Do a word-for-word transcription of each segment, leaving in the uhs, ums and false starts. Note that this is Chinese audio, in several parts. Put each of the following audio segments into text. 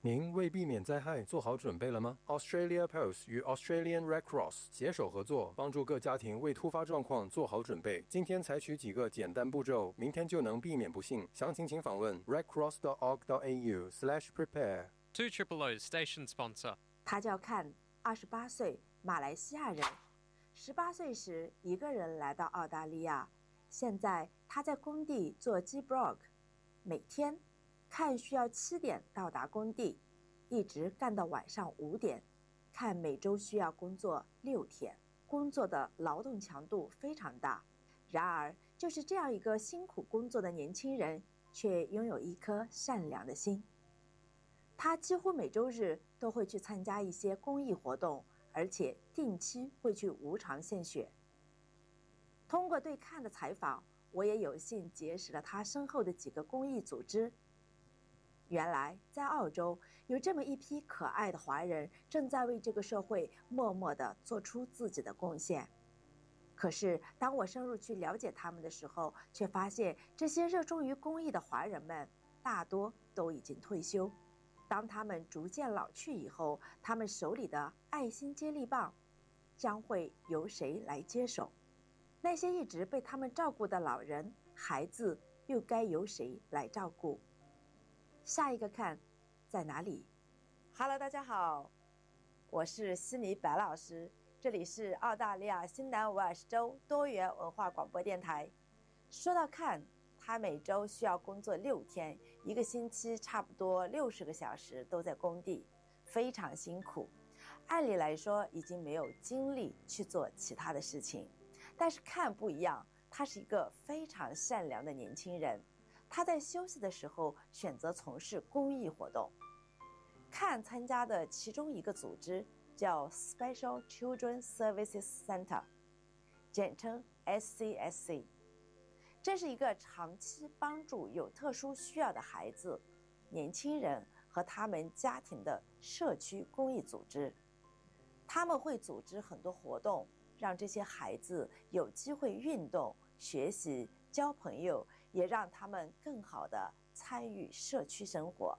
您为避免灾害做好准备了吗 ？Australia Post 与 Australian Red Cross 携手合作，帮助各家庭为突发状况做好准备。今天采取几个简单步骤，明天就能避免不幸。详情请访问 redcross dot org dot a u slash prepare。 two triple O station sponsor。 他叫看，二十八岁，马来西亚人。十八岁时一个人来到澳大利亚，现在他在工地做 G-Block， 每天看需要七点到达工地，一直干到晚上五点。看每周需要工作六天，工作的劳动强度非常大。然而，就是这样一个辛苦工作的年轻人，却拥有一颗善良的心。他几乎每周日都会去参加一些公益活动，而且定期会去无偿献血。通过对看的采访，我也有幸结识了他身后的几个公益组织。原来在澳洲有这么一批可爱的华人，正在为这个社会默默地做出自己的贡献。可是当我深入去了解他们的时候，却发现这些热衷于公益的华人们大多都已经退休。当他们逐渐老去以后，他们手里的爱心接力棒将会由谁来接手？那些一直被他们照顾的老人、孩子又该由谁来照顾？下一个看在哪里 ？Hello， 大家好，我是悉尼白老师，这里是澳大利亚新南威尔士州多元文化广播电台。说到看，他每周需要工作六天，一个星期差不多六十个小时都在工地，非常辛苦。按理来说，已经没有精力去做其他的事情，但是看不一样，他是一个非常善良的年轻人。他在休息的时候选择从事公益活动。看参加的其中一个组织叫 Special Children Services Center， 简称 S C S C。 这是一个长期帮助有特殊需要的孩子、年轻人和他们家庭的社区公益组织。他们会组织很多活动，让这些孩子有机会运动、学习、交朋友，也让他们更好地参与社区生活。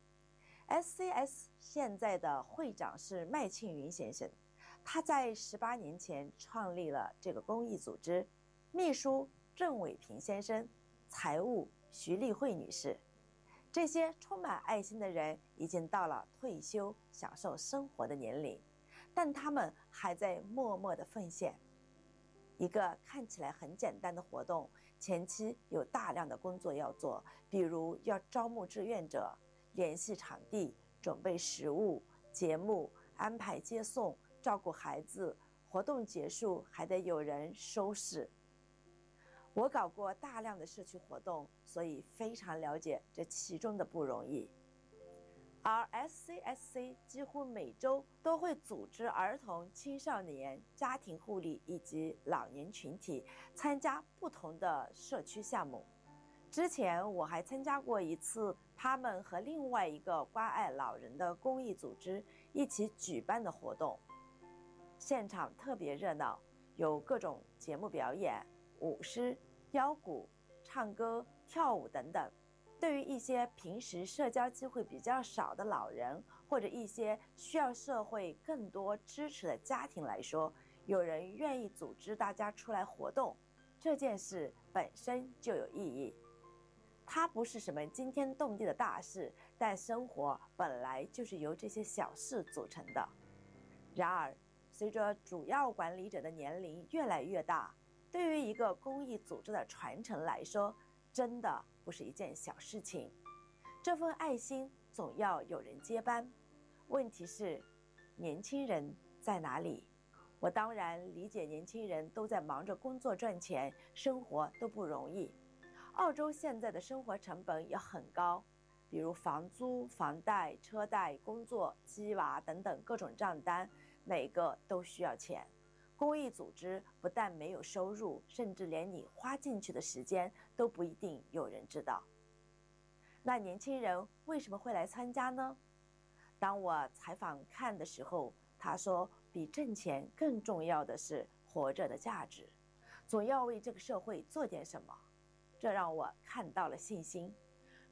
S C S 现在的会长是麦庆云先生，他在十八年前创立了这个公益组织，秘书郑伟平先生，财务徐丽慧女士。这些充满爱心的人已经到了退休享受生活的年龄，但他们还在默默地奉献。一个看起来很简单的活动，前期有大量的工作要做，比如要招募志愿者、联系场地、准备食物、节目、安排接送、照顾孩子，活动结束还得有人收拾。我搞过大量的社区活动，所以非常了解这其中的不容易。而 S C S C 几乎每周都会组织儿童、青少年、家庭护理以及老年群体参加不同的社区项目。之前我还参加过一次他们和另外一个关爱老人的公益组织一起举办的活动，现场特别热闹，有各种节目表演、舞狮、腰鼓、唱歌、跳舞等等。对于一些平时社交机会比较少的老人，或者一些需要社会更多支持的家庭来说，有人愿意组织大家出来活动，这件事本身就有意义。它不是什么惊天动地的大事，但生活本来就是由这些小事组成的。然而，随着主要管理者的年龄越来越大，对于一个公益组织的传承来说，真的不是一件小事情。这份爱心总要有人接班，问题是年轻人在哪里？我当然理解年轻人都在忙着工作赚钱，生活都不容易。澳洲现在的生活成本也很高，比如房租、房贷、车贷、工作、鸡娃等等各种账单，每个都需要钱。公益组织不但没有收入，甚至连你花进去的时间都不一定有人知道。那年轻人为什么会来参加呢？当我采访看的时候，他说比挣钱更重要的是活着的价值，总要为这个社会做点什么，这让我看到了信心。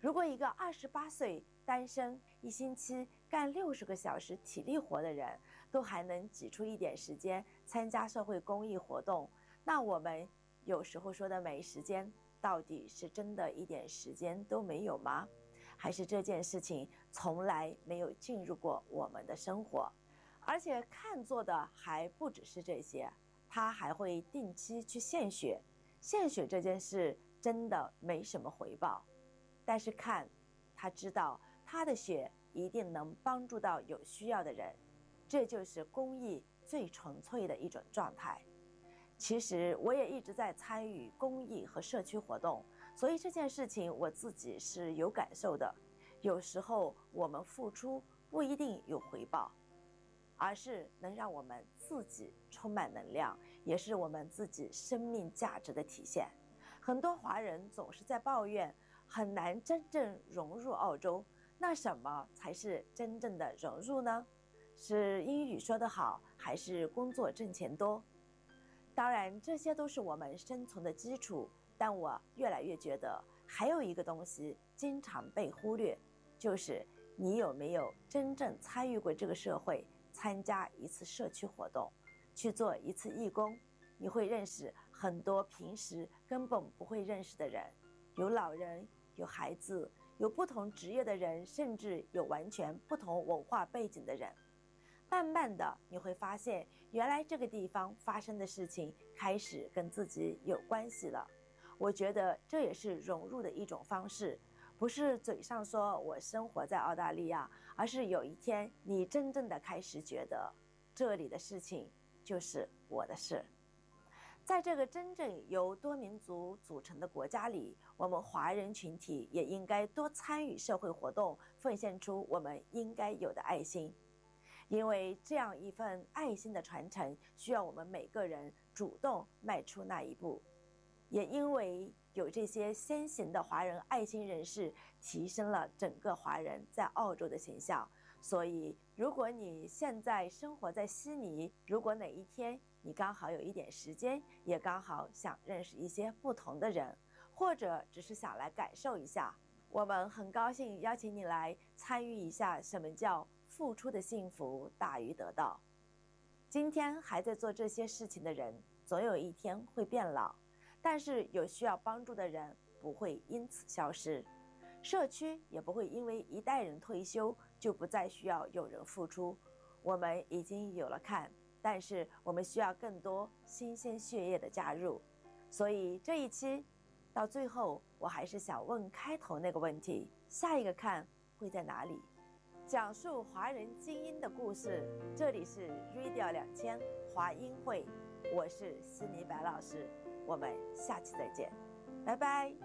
如果一个二十八岁单身，一星期干六十个小时体力活的人，都还能挤出一点时间参加社会公益活动，那我们有时候说的没时间，到底是真的一点时间都没有吗？还是这件事情从来没有进入过我们的生活？而且看做的还不只是这些，他还会定期去献血。献血这件事真的没什么回报，但是看他知道他的血一定能帮助到有需要的人，这就是公益最纯粹的一种状态。其实我也一直在参与公益和社区活动，所以这件事情我自己是有感受的。有时候我们付出不一定有回报，而是能让我们自己充满能量，也是我们自己生命价值的体现。很多华人总是在抱怨很难真正融入澳洲，那什么才是真正的融入呢？是英语说得好，还是工作挣钱多？当然，这些都是我们生存的基础，但我越来越觉得还有一个东西经常被忽略，就是你有没有真正参与过这个社会，参加一次社区活动，去做一次义工，你会认识很多平时根本不会认识的人，有老人，有孩子，有不同职业的人，甚至有完全不同文化背景的人。慢慢的你会发现，原来这个地方发生的事情开始跟自己有关系了。我觉得这也是融入的一种方式，不是嘴上说我生活在澳大利亚，而是有一天你真正的开始觉得这里的事情就是我的事。在这个真正由多民族组成的国家里，我们华人群体也应该多参与社会活动，奉献出我们应该有的爱心。因为这样一份爱心的传承，需要我们每个人主动迈出那一步。也因为有这些先行的华人爱心人士，提升了整个华人在澳洲的形象。所以如果你现在生活在悉尼，如果哪一天你刚好有一点时间，也刚好想认识一些不同的人，或者只是想来感受一下，我们很高兴邀请你来参与一下什么叫付出的幸福大于得到。今天还在做这些事情的人，总有一天会变老，但是有需要帮助的人不会因此消失，社区也不会因为一代人退休就不再需要有人付出。我们已经有了看，但是我们需要更多新鲜血液的加入。所以这一期到最后，我还是想问开头那个问题：下一个看会在哪里？讲述华人精英的故事，这里是 Radio 两千华英会，我是悉尼白老师，我们下期再见，拜拜。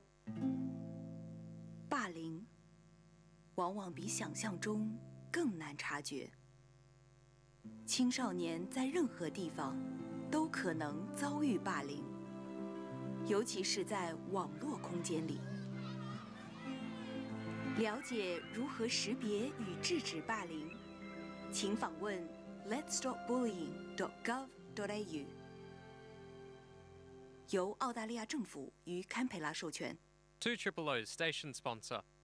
霸凌往往比想象中更难察觉，青少年在任何地方都可能遭遇霸凌，尤其是在网络空间里。了解如何识别与制止霸凌，请访问 lets stop bullying dot gov dot a u， 由澳大利亚政府与堪培拉授权。 two triple O station sponsor.